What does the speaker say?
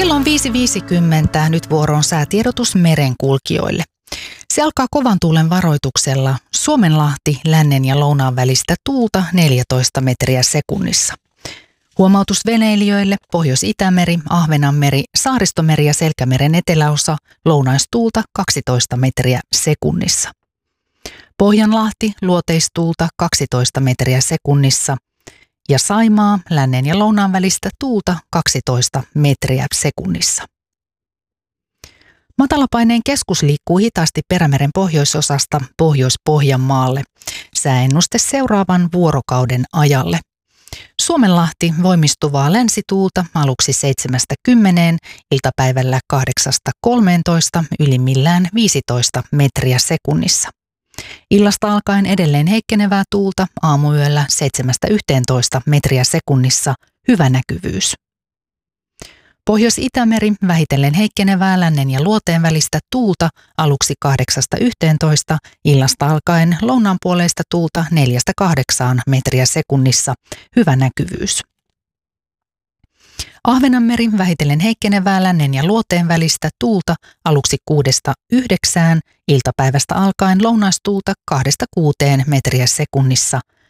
Kello on 5.50, nyt vuoroon säätiedotus merenkulkijoille. Se alkaa kovan tuulen varoituksella. Suomenlahti, lännen ja lounaan välistä tuulta 14 metriä sekunnissa. Huomautus veneilijöille: Pohjois-Itämeri, Ahvenanmeri, Saaristomeri ja Selkämeren eteläosa, lounaistuulta 12 metriä sekunnissa. Pohjanlahti, luoteistuulta 12 metriä sekunnissa. Ja Saimaa, lännen ja lounaan välistä tuulta 12 metriä sekunnissa. Matalapaineen keskus liikkuu hitaasti Perämeren pohjoisosasta Pohjois-Pohjanmaalle. Sääennuste seuraavan vuorokauden ajalle. Suomenlahti, voimistuvaa länsituulta aluksi 7-10, iltapäivällä 8-13, ylimmillään 15 metriä sekunnissa. Illasta alkaen edelleen heikkenevää tuulta, aamuyöllä 7-11 metriä sekunnissa, hyvä näkyvyys. Pohjois-Itämeri, vähitellen heikkenevää lännen ja luoteen välistä tuulta, aluksi 8-11, illasta alkaen lounaanpuoleista tuulta 4-8 metriä sekunnissa, hyvä näkyvyys. Ahvenanmeri, vähitellen heikkenevää lännen ja luoteen välistä tuulta, aluksi 6-9, iltapäivästä alkaen lounaistuulta 2-6 metriä sekunnissa,